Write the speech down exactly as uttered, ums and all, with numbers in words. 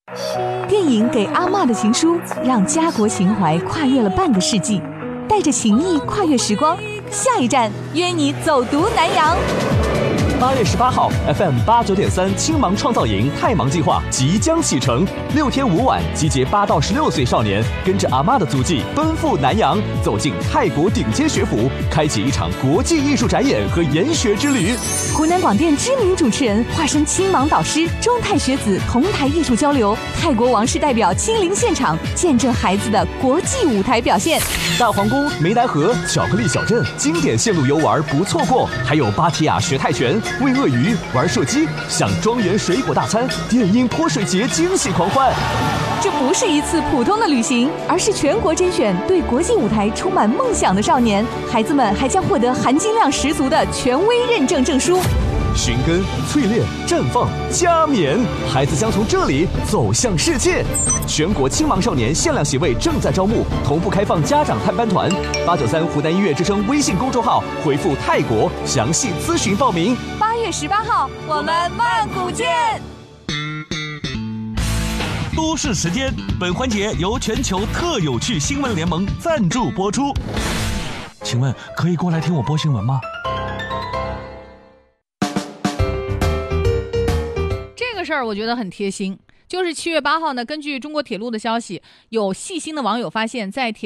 电影《给阿嬷的情书》让家国情怀跨越了半个世纪，带着情谊跨越时光。下一站，约你走读南洋。 八月十八号 ，F M 八九点三青芒创造营太芒计划即将启程，六天五晚，集结八到十六岁少年，跟着阿嬷的足迹奔赴南洋，走进泰国顶尖学府，开启一场国际艺术展演和研学之旅。 湖南广电知名主持人化身青芒导师，中泰学子同台艺术交流，泰国王室代表亲临现场，见证孩子的国际舞台表现。 大皇宫、湄南河、巧克力小镇，经典线路游玩不错过，还有芭提雅学泰拳、喂鳄鱼、玩射击，享庄园水果大餐，电音泼水节惊喜狂欢。 这不是一次普通的旅行，而是全国甄选对国际舞台充满梦想的少年。孩子们还将获得含金量十足的权威认证证书。 寻根、淬炼、绽放、加冕，孩子将从这里走向世界。全国青芒少年限量席位正在招募，同步开放家长探班团。八九三湖南音乐之声微信公众号回复泰国详细咨询报名。 八月十八号，我们曼谷见。 都市时间，本环节由全球特有趣新闻联盟赞助播出。请问可以过来听我播新闻吗？ 这个事儿我觉得很贴心，就是七月八号呢，根据中国铁路的消息，有细心的网友发现，在铁